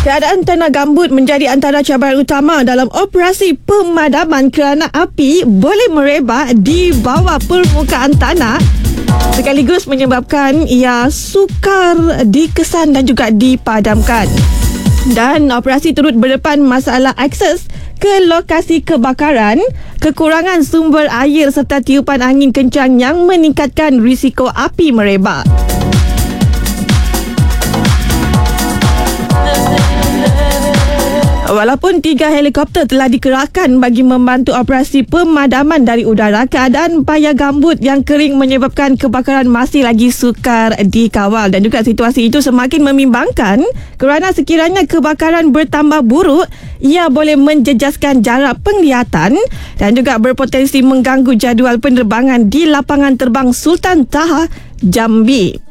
Keadaan tanah gambut menjadi antara cabaran utama dalam operasi pemadaman kerana api boleh merebak di bawah permukaan tanah, sekaligus menyebabkan ia sukar dikesan dan juga dipadamkan. Dan operasi turut berdepan masalah akses ke lokasi kebakaran, kekurangan sumber air serta tiupan angin kencang yang meningkatkan risiko api merebak. Walaupun 3 helikopter telah dikerahkan bagi membantu operasi pemadaman dari udara, keadaan payah gambut yang kering menyebabkan kebakaran masih lagi sukar dikawal. Dan juga situasi itu semakin membimbangkan kerana sekiranya kebakaran bertambah buruk, ia boleh menjejaskan jarak penglihatan dan juga berpotensi mengganggu jadual penerbangan di lapangan terbang Sultan Taha, Jambi.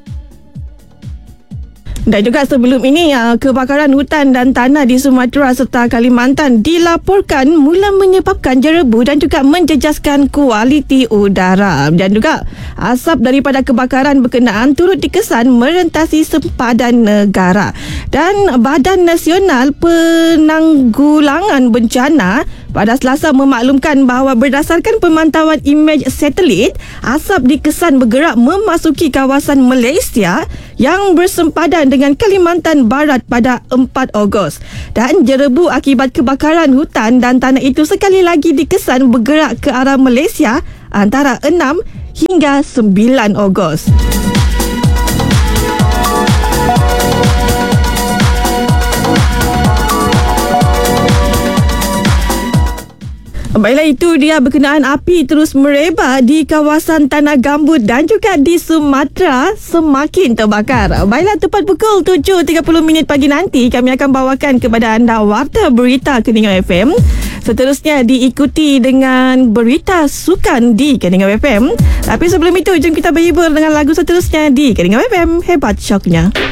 Dan juga sebelum ini, kebakaran hutan dan tanah di Sumatera serta Kalimantan dilaporkan mula menyebabkan jerebu dan juga menjejaskan kualiti udara. Dan juga asap daripada kebakaran berkenaan turut dikesan merentasi sempadan negara. Dan Badan Nasional Penanggulangan Bencana pada Selasa memaklumkan bahawa berdasarkan pemantauan imej satelit, asap dikesan bergerak memasuki kawasan Malaysia yang bersempadan dengan Kalimantan Barat pada 4 Ogos. Dan jerebu akibat kebakaran hutan dan tanah itu sekali lagi dikesan bergerak ke arah Malaysia antara 6 hingga 9 Ogos. Baiklah, itu dia berkenaan api terus merebak di kawasan tanah gambut dan juga di Sumatera semakin terbakar. Baiklah, tepat pukul 7.30 pagi nanti kami akan bawakan kepada anda Warta Berita Keningau FM. Seterusnya diikuti dengan berita sukan di Keningau FM. Tapi sebelum itu, jom kita berhibur dengan lagu seterusnya di Keningau FM. Hebat syoknya.